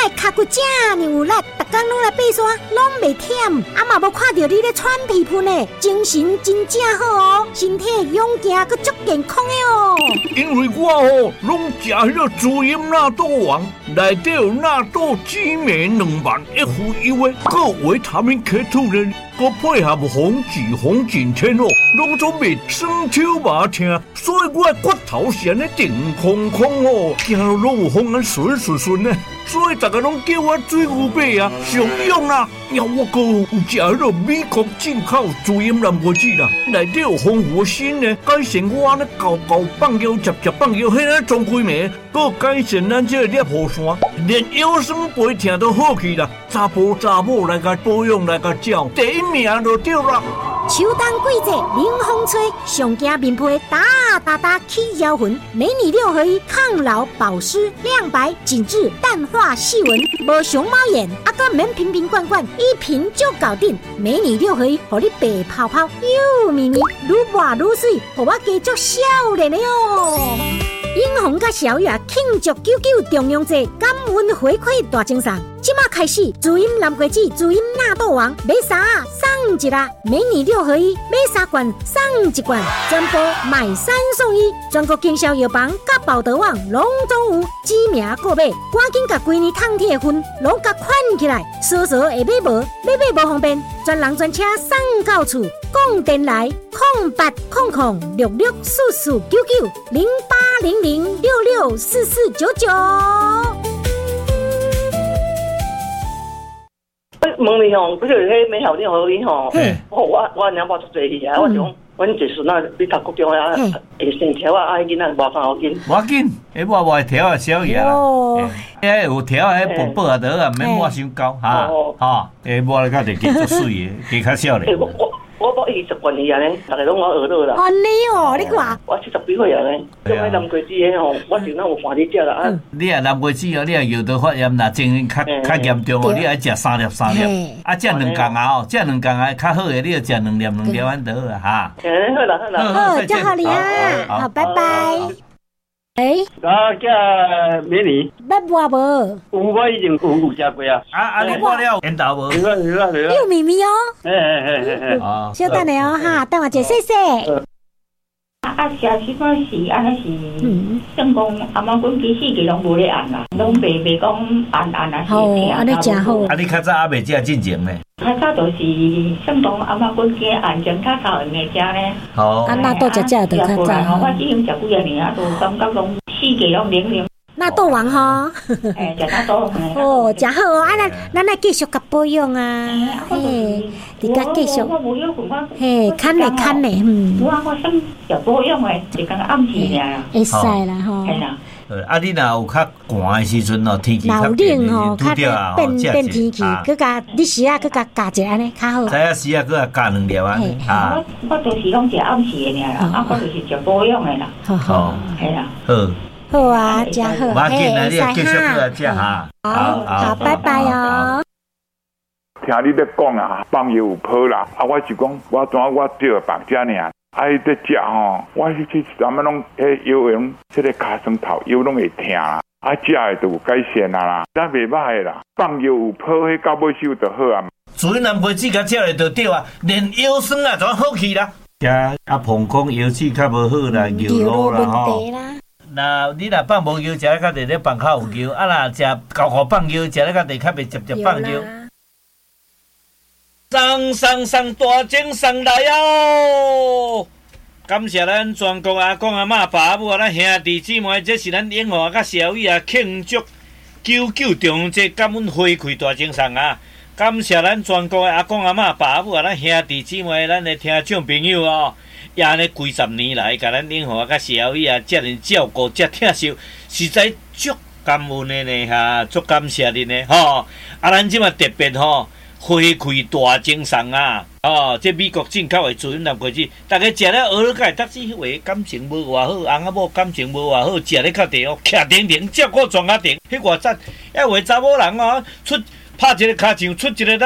脚骨这么有力，逐工拢来爬山，拢袂忝，嘛无看到你咧喘屁喷的，精神真正好哦，身体勇健佮足健康的哦。 因为我拢食迄个滋阴纳豆王，内底有纳豆、紫梅、2万 FU 的，佮维他命 K2 呢，佮配合红景天哦，拢总袂酸手麻痛，所以我骨头是安尼定空空哦，行路拢有风安顺呢。所以大家拢叫我水牛伯啊，上用啦！我阁有食迄个美国进口滋阴蓝果子啦，内底有丰富的锌呢，改善我安尼高放尿、接放尿，迄个装规暝，阁改善咱这个裂喉酸，连腰酸背痛都好去啦。查甫来甲保养来甲照，第一名就对啦。 秋冬季节，冷风吹，上惊面皮打起妖魂。美女6合1，抗老、保湿、亮白、紧致、淡化细纹，无熊猫眼，阁免瓶罐，一瓶就搞定。美女6合1，互你白泡泡又绵绵，愈抹愈水，互我加足少年的哦。英红甲小月庆祝99中央节感恩回馈大精神，即马开始滋阴蓝果子、滋阴纳豆王，买3送1啦！美女6合1，买3罐送1罐，全部买3送1，全国经销药房甲宝德网拢总有，指名购买，赶紧甲规年烫铁的分拢甲款起来，稍会买无，买无方便，专人专车送到厝，讲电来0800-44990800664499。 问你吼，不是迄美好6合1吼，我两包出济去啊，我想阮一孙仔你读高中啊，会生条啊，爱囡仔无啥好紧。 无紧，迄抹抹条啊小嘢啦，迄有条迄薄啊得啊，免抹伤高哈，哈，抹了较得加足水的，加较少咧。 我20罐去啊呢，大家拢我学到啦。 哦，你哦，你看， 我70几岁啊呢，种迄蓝果子的吼，我就那有饭你食啦啊。 你啊蓝果子哦，你啊摇到发炎啦，情形较严重哦，你爱食3粒，啊，食2羹啊哦，食2羹啊较好诶，你要食2粒安得好啊哈。 好啦。 好，祝贺你啊，好，拜拜。 叫美女， 要抹无？ 我已经有食过啊。 你抹了烟头无？ 有啊。 有咪咪哦。 嘿。 稍等下哦哈，等我一下谢谢。 写时阵是安尼是，算讲阿妈阮其实个拢无咧按啦，拢袂讲按啊是听。 安尼真好。 你较早还袂食进前呢？ 较早就是算讲阿妈阮家按前较头用的食呢。 啊，纳豆食就较早。 我只用食几啊年啊，都感觉拢四个拢灵。 纳豆王吼， 食纳豆。 哦，真好哦！咱来继续甲保养啊，嘿，你甲继续，嘿，看咧， 我想食保养的，就讲暗时尔。 会使啦吼。 系啦。 你若有较寒的时阵哦，天气较冷吼，较变天气，佮加你时啊，佮加一安尼较好。 知影时啊，佮加2粒安尼啊。 我都是拢食暗时的尔啦，我就是食保养的啦。 好， 系啦。 好啊，真好， 你继续过来食哈。 好，拜拜哦。 听你咧讲啊，放药有好啦，我是讲我少白食尔，伊咧食吼，我去咱们拢迄药用，即个尻川头药拢会疼啦，食的就有改善啦，咱袂歹啦，放药有好，迄到尾手就好啊。 滋阴蓝果子甲食咧就对啊，连腰酸啊全好去啦。膀胱腰子较无好啦，尿路啦吼。你若放无药，食咧较地咧放口有药，若食厚厚放药，食咧较地较袂接放药。上大精神来哦！感谢咱全国阿公阿嬷爸母咱兄弟姊妹，这是咱永和甲小雨啊庆祝99中央节感恩回馈大精神啊！感谢咱全国的阿公阿嬷爸母咱兄弟姊妹，咱的听众朋友哦。也安尼几十年来，甲咱永和甲小雨啊，遮尔照顾，遮疼惜，实在足感恩的呢哈，足感谢你呢吼！咱即马特别吼，回馈大精神啊！这美国进口的滋阴蓝果子，大家食了学了解，但是迄话感情无偌好，翁仔某感情无偌好，食咧较地哦，徛停，照顾全家庭，迄偌赞！遐话查某人哦，拍一个骹上出一个。